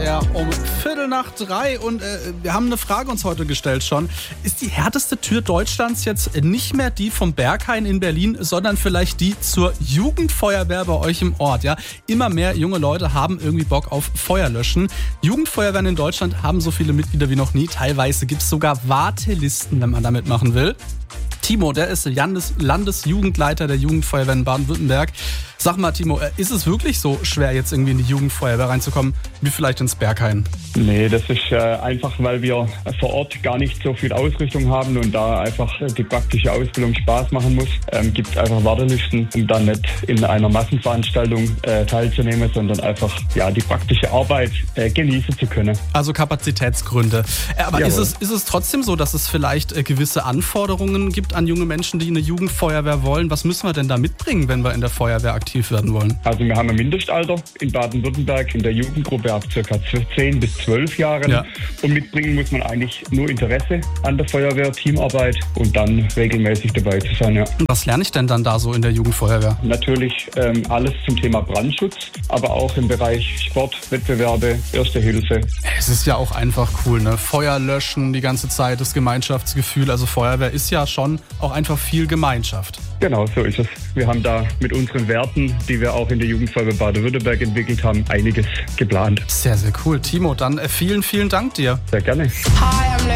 WDR um 2:45 und wir haben eine Frage uns heute gestellt schon. Ist die härteste Tür Deutschlands jetzt nicht mehr die vom Berghain in Berlin, sondern vielleicht die zur Jugendfeuerwehr bei euch im Ort? Ja? Immer mehr junge Leute haben irgendwie Bock auf Feuerlöschen. Jugendfeuerwehren in Deutschland haben so viele Mitglieder wie noch nie. Teilweise gibt es sogar Wartelisten, wenn man da mitmachen will. Timo, der ist Landesjugendleiter der Jugendfeuerwehr in Baden-Württemberg. Sag mal, Timo, ist es wirklich so schwer, jetzt irgendwie in die Jugendfeuerwehr reinzukommen, wie vielleicht ins Berghain? Nee, das ist einfach, weil wir vor Ort gar nicht so viel Ausrüstung haben und da einfach die praktische Ausbildung Spaß machen muss. Gibt es einfach Wartelisten, um dann nicht in einer Massenveranstaltung teilzunehmen, sondern einfach die praktische Arbeit genießen zu können. Also Kapazitätsgründe. Aber ist es trotzdem so, dass es vielleicht gewisse Anforderungen gibt an junge Menschen, die in eine Jugendfeuerwehr wollen? Was müssen wir denn da mitbringen, wenn wir in der Feuerwehr aktiv werden wollen? Also wir haben ein Mindestalter in Baden-Württemberg in der Jugendgruppe ab ca. 10 bis 12 Jahren. Ja. Und mitbringen muss man eigentlich nur Interesse an der Feuerwehr, Teamarbeit und dann regelmäßig dabei zu sein. Ja. Was lerne ich denn dann da so in der Jugendfeuerwehr? Natürlich alles zum Thema Brandschutz, aber auch im Bereich Sport, Wettbewerbe, Erste Hilfe. Es ist ja auch einfach cool, ne? Feuer löschen die ganze Zeit, das Gemeinschaftsgefühl. Also Feuerwehr ist ja schon auch einfach viel Gemeinschaft. Genau, so ist es. Wir haben da mit unseren Werten, die wir auch in der Jugendfeuerwehr Baden-Württemberg entwickelt haben, einiges geplant. Sehr, sehr cool. Timo, dann vielen, vielen Dank dir. Sehr gerne. Hi, I'm